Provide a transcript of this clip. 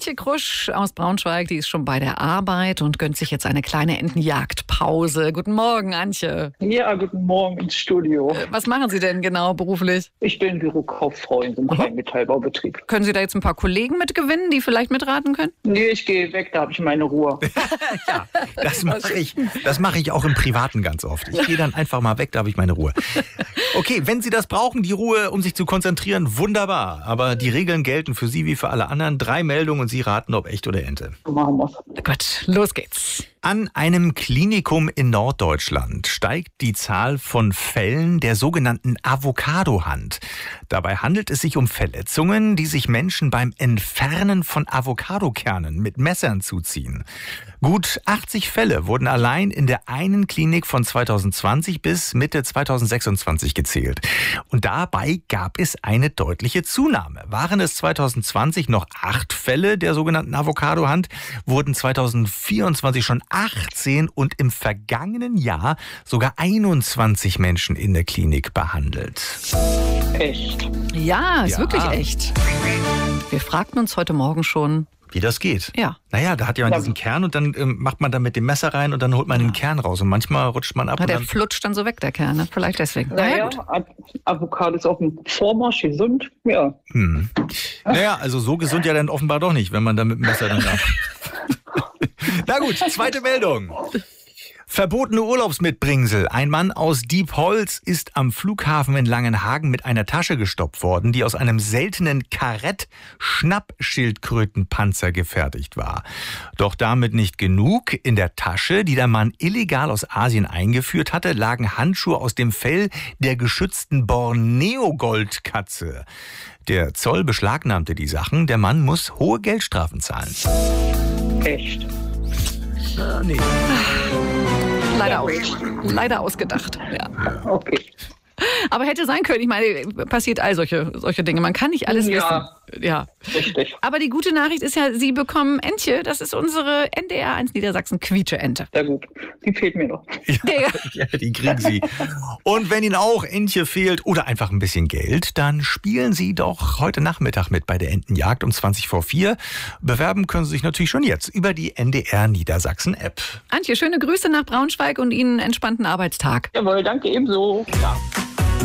Antje Krusch aus Braunschweig, die ist schon bei der Arbeit und gönnt sich jetzt eine kleine Entenjagdpause. Guten Morgen, Antje. Ja, guten Morgen ins Studio. Was machen Sie denn genau beruflich? Ich bin Bürokauffrau in so einem kleinen Metallbaubetrieb. Können Sie da jetzt ein paar Kollegen mitgewinnen, die vielleicht mitraten können? Nee, ich gehe weg, da habe ich meine Ruhe. Ja, das mache ich auch im Privaten ganz oft. Ich gehe dann einfach mal weg, da habe ich meine Ruhe. Okay, wenn Sie das brauchen, die Ruhe, um sich zu konzentrieren, wunderbar. Aber die Regeln gelten für Sie wie für alle anderen. 3 Meldungen und Sie raten, ob echt oder Ente. So machen wir's. Gut, los geht's. An einem Klinikum in Norddeutschland steigt die Zahl von Fällen der sogenannten Avocado-Hand. Dabei handelt es sich um Verletzungen, die sich Menschen beim Entfernen von Avocadokernen mit Messern zuziehen. Gut 80 Fälle wurden allein in der einen Klinik von 2020 bis Mitte 2026 gezählt. Und dabei gab es eine deutliche Zunahme. Waren es 2020 noch 8 Fälle der sogenannten Avocado-Hand, wurden 2024 schon 18 und im vergangenen Jahr sogar 21 Menschen in der Klinik behandelt. Echt? Ja, ist Ja. wirklich echt. Wir fragten uns heute Morgen schon, Wie das geht? ja. Naja, da hat ja diesen Kern und dann macht man da mit dem Messer rein und dann holt man den Kern raus. Und manchmal rutscht man ab. Na, Und der dann, flutscht dann so weg, der Kern, ne? Vielleicht deswegen. Naja, gut. Avocado ist auf dem Vormarsch, gesund. Ja. Naja, also so gesund ja dann offenbar doch nicht, wenn man da mit dem Messer dann da. Na gut, zweite Meldung. Verbotene Urlaubsmitbringsel. Ein Mann aus Diepholz ist am Flughafen in Langenhagen mit einer Tasche gestoppt worden, die aus einem seltenen Karett-Schnappschildkrötenpanzer gefertigt war. Doch damit nicht genug. In der Tasche, die der Mann illegal aus Asien eingeführt hatte, lagen Handschuhe aus dem Fell der geschützten Borneo-Goldkatze. Der Zoll beschlagnahmte die Sachen. Der Mann muss hohe Geldstrafen zahlen. Echt? Nee. Leider ausgedacht. Ja. Okay. Aber hätte sein können. Ich meine, passiert all solche Dinge. Man kann nicht alles Ja. wissen. Ja. Richtig. Aber die gute Nachricht ist ja, Sie bekommen Entje. Das ist unsere NDR 1 Niedersachsen Quietsche-Ente. Sehr gut. Die fehlt mir noch. Ja, die kriegen Sie. Und wenn Ihnen auch Entche fehlt oder einfach ein bisschen Geld, dann spielen Sie doch heute Nachmittag mit bei der Entenjagd um 20:04. Bewerben können Sie sich natürlich schon jetzt über die NDR Niedersachsen App. Antje, schöne Grüße nach Braunschweig und Ihnen einen entspannten Arbeitstag. Jawohl, danke ebenso. Ja.